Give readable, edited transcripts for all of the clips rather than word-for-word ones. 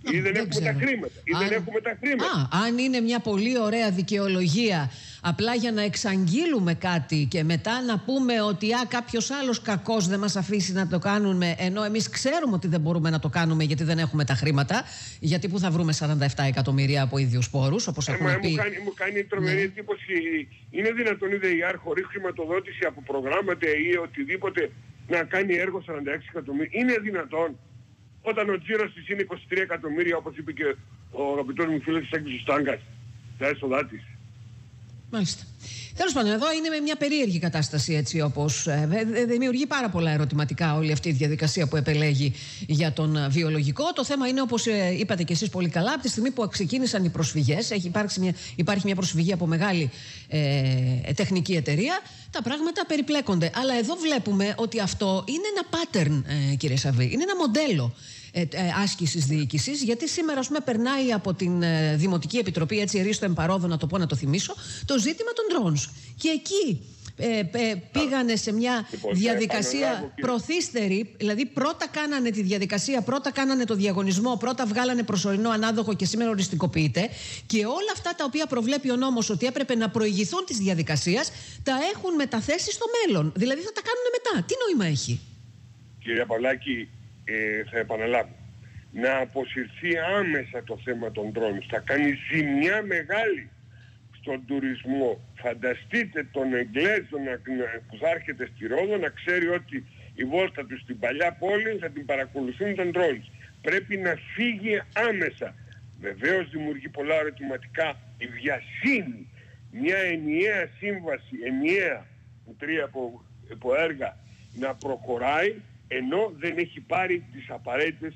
Ή δεν έχουμε τα χρήματα. Αν είναι μια πολύ ωραία δικαιολογία απλά για να εξαγγείλουμε κάτι και μετά να πούμε ότι κάποιος άλλος κακός δεν μας αφήσει να το κάνουμε, ενώ εμείς ξέρουμε ότι δεν μπορούμε να το κάνουμε γιατί δεν έχουμε τα χρήματα, γιατί που θα βρούμε 47 εκατομμύρια από ίδιους πόρους, όπως έχουμε πει. Μου κάνει τρομερή εντύπωση. Είναι δυνατόν η ΔΕΙΑΡ χωρίς χρηματοδότηση από προγράμματα ή οτιδήποτε να κάνει έργο 46 εκατομμύρια? Είναι δυνατόν? Όταν ο τζίρος της είναι 23 εκατομμύρια, όπως είπε και ο αγαπητός μου φίλος της Άγγλης Στάγκας, τα έσοδά της. Μάλιστα. Τέλος πάντων, εδώ είναι μια περίεργη κατάσταση, έτσι όπως δημιουργεί πάρα πολλά ερωτηματικά όλη αυτή η διαδικασία που επελέγει για τον βιολογικό. Το θέμα είναι, όπως είπατε και εσείς πολύ καλά, από τη στιγμή που ξεκίνησαν οι προσφυγές, υπάρχει μια προσφυγή από μεγάλη τεχνική εταιρεία, τα πράγματα περιπλέκονται. Αλλά εδώ βλέπουμε ότι αυτό είναι ένα pattern, κύριε Σαββή, είναι ένα μοντέλο άσκησης διοίκησης, γιατί σήμερα, ας πούμε, περνάει από την Δημοτική Επιτροπή, έτσι ερίστο εμπαρόδο να το πω, να το θυμίσω, το ζήτημα των drones. Και εκεί πήγανε σε μια διαδικασία προθύστερη, δηλαδή πρώτα κάνανε τη διαδικασία, πρώτα κάνανε το διαγωνισμό, πρώτα βγάλανε προσωρινό ανάδοχο και σήμερα οριστικοποιείται, και όλα αυτά τα οποία προβλέπει ο νόμος ότι έπρεπε να προηγηθούν της διαδικασίας τα έχουν μεταθέσει στο μέλλον. Δηλαδή θα τα κάνουν μετά. Τι νόημα έχει? Κύριε Παυλάκη, θα επαναλάβω, να αποσυρθεί άμεσα το θέμα των drones. Θα κάνει ζημιά μεγάλη στον τουρισμό. Φανταστείτε τον Εγγλέζο που θα έρχεται στη Ρόδο να ξέρει ότι η βόλτα του στην παλιά πόλη θα την παρακολουθούν των drones. Πρέπει να φύγει άμεσα. Βεβαίως δημιουργεί πολλά ερωτηματικά η βιασύνη. Μια ενιαία σύμβαση, ενιαία που 3 από έργα να προχωράει, ενώ δεν έχει πάρει τις απαραίτητες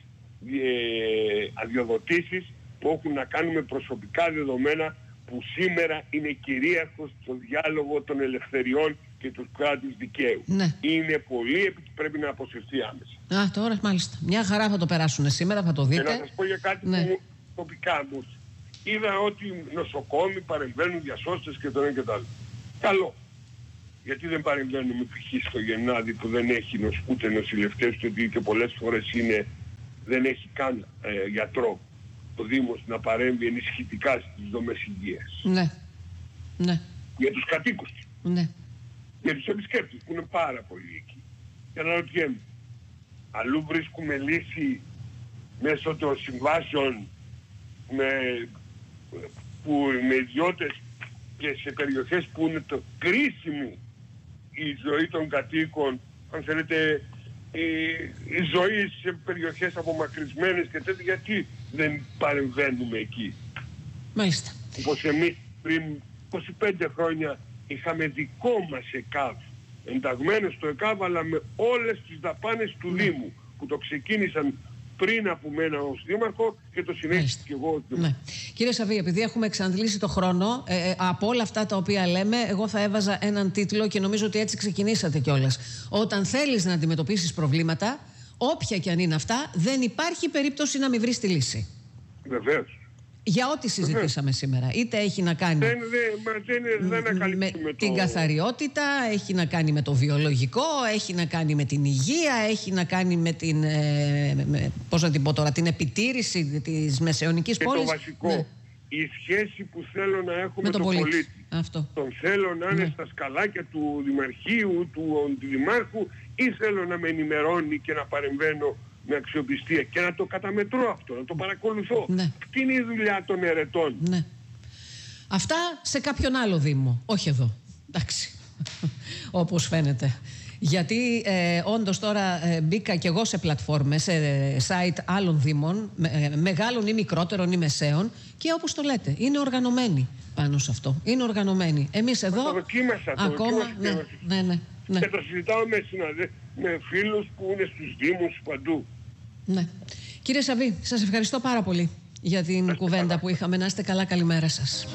αδειοδοτήσεις που έχουν να κάνουν με προσωπικά δεδομένα, που σήμερα είναι κυρίαρχος στο διάλογο των ελευθεριών και του κράτους δικαίου. Ναι. Είναι πολύ, πρέπει να αποσυρθεί άμεσα. Τώρα μάλιστα. Μια χαρά θα το περάσουν σήμερα, θα το δείτε. Και να σας πω για κάτι που τοπικά μου. Είδα ότι νοσοκόμοι παρεμβαίνουν, διασώστες και το ένα και το άλλο. Καλό. Γιατί δεν παρεμβαίνουμε π.χ. στο Γενάδη που δεν έχει ούτε νοσηλευτές, και πολλές φορές δεν έχει καν γιατρό ο Δήμος να παρέμβει ενισχυτικά στις δομές υγείας. Ναι. Ναι. Για τους κατοίκους του. Ναι. Για τους επισκέπτες που είναι πάρα πολύ εκεί. Και αναρωτιέμαι, αλλού βρίσκουμε μέσω των συμβάσεων με ιδιώτες και σε περιοχές που είναι το κρίσιμη η ζωή των κατοίκων, αν θέλετε, η ζωή σε περιοχές απομακρυσμένες και τέτοια, γιατί δεν παρεμβαίνουμε εκεί? Μάλιστα. Όπως εμείς πριν 25 χρόνια είχαμε δικό μας ΕΚΑΒ, ενταγμένο στο ΕΚΑΒ, αλλά με όλες τις δαπάνες του Δήμου, που το ξεκίνησαν πριν από μένα ως δήμαρχο και το συνέχισα και εγώ ως δήμαρχο. Ναι. Κύριε Σαββή, επειδή έχουμε εξαντλήσει το χρόνο, από όλα αυτά τα οποία λέμε, εγώ θα έβαζα έναν τίτλο και νομίζω ότι έτσι ξεκινήσατε κιόλας. Όταν θέλεις να αντιμετωπίσεις προβλήματα, όποια κι αν είναι αυτά, δεν υπάρχει περίπτωση να μην βρεις τη λύση. Βεβαίως. Για ό,τι συζητήσαμε σήμερα. Είτε έχει να κάνει με την καθαριότητα, έχει να κάνει με το βιολογικό, έχει να κάνει με την υγεία, έχει να κάνει με την, πώς να την πω τώρα, την επιτήρηση της μεσαιωνικής πόλης. Και το βασικό, η σχέση που θέλω να έχω με τον πολίτη. Αυτό. Τον θέλω να είναι στα σκαλάκια του δημαρχείου, του δημάρχου, ή θέλω να με ενημερώνει και να παρεμβαίνω με αξιοπιστία και να το καταμετρώ αυτό, να το παρακολουθώ. Ναι. Τι είναι η δουλειά των ερετών? Ναι. Αυτά σε κάποιον άλλο Δήμο, όχι εδώ. Εντάξει. Όπως φαίνεται. Γιατί όντως τώρα μπήκα κι εγώ σε πλατφόρμες, σε site άλλων Δήμων, μεγάλων ή μικρότερων ή μεσαίων, και όπως το λέτε, είναι οργανωμένοι πάνω σε αυτό. Είναι οργανωμένοι. Εμείς εδώ το δοκίμασα, ακόμα... Ναι. Και το συζητάω με φίλους που είναι στους Δήμους παντού. Ναι. Κύριε Σαββή, σας ευχαριστώ πάρα πολύ για την κουβέντα που είχαμε. Να είστε καλά, καλημέρα σας.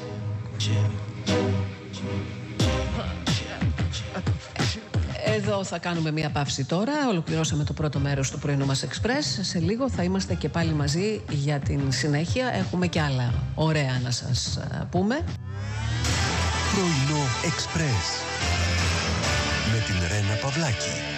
Εδώ θα κάνουμε μία παύση τώρα. Ολοκληρώσαμε το πρώτο μέρος του πρωινού μας Εξπρές. Σε λίγο θα είμαστε και πάλι μαζί για την συνέχεια. Έχουμε και άλλα ωραία να σας πούμε. Πρωινό Εξπρές με την Ρένα Παυλάκη.